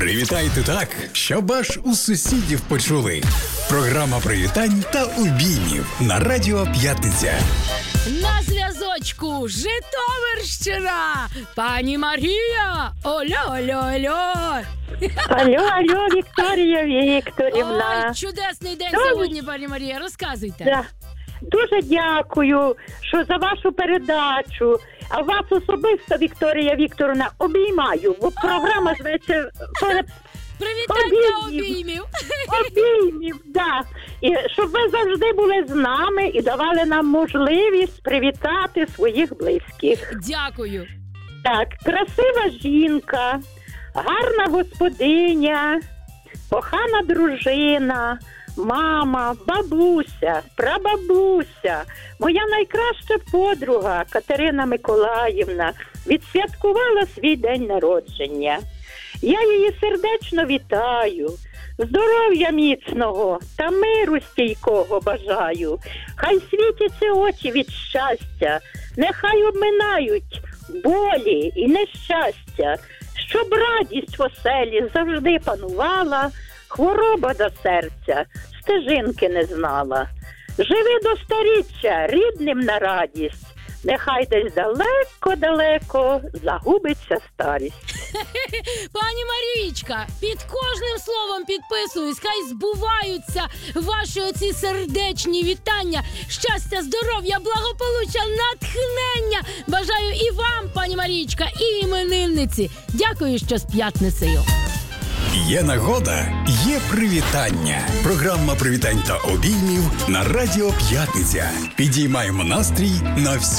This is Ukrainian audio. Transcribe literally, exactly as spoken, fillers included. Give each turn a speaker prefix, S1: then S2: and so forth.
S1: Привітайте так, щоб аж у сусідів почули. Програма привітань та обіймів на Радіо П'ятниця.
S2: На зв'язочку Житомирщина. Пані Марія. Оло, оло, оло.
S3: Алло, алло, Вікторія Вікторівна.
S2: Ой, чудесний день
S3: Добре.
S2: сьогодні, пані Марія. Розказуйте.
S3: Да. Дуже дякую, що за вашу передачу. А вас особисто, Вікторія Вікторівна, обіймаю, бо програма зветься
S2: Привітання
S3: Обіймів.
S2: обіймів.
S3: обіймів, да. І щоб ви завжди були з нами і давали нам можливість привітати своїх близьких.
S2: Дякую.
S3: Так, красива жінка, гарна господиня, кохана дружина, мама, бабуся, прабабуся, моя найкраща подруга Катерина Миколаївна відсвяткувала свій день народження. Я її сердечно вітаю, здоров'я міцного та миру стійкого бажаю. Хай світяться очі від щастя, нехай обминають болі і нещастя, щоб радість в оселі завжди панувала, хвороба до серця стежинки не знала. Живи до старіччя, рідним на радість, нехай десь далеко-далеко загубиться старість.
S2: Пані Марічка, під кожним словом підписуюсь, хай збуваються ваші оці сердечні вітання. Щастя, здоров'я, благополуччя, натхнення. Бажаю і вам, пані Марічка, і іменинниці. Дякую, що з п'ятницею.
S1: Є нагода, є привітання. Програма привітань та обіймів на Радіо П'ятниця. Підіймаємо настрій на всю